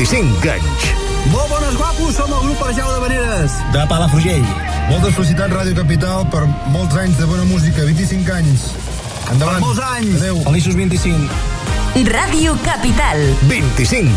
25 anys. Molt bones, guapos, som el grup Arjau de Vereres. De Palafrugell. Moltes felicitats, Ràdio Capital, per molts anys de bona música, 25 anys. Endavant. Per molts anys. Adéu. Feliços 25. Ràdio Capital. 25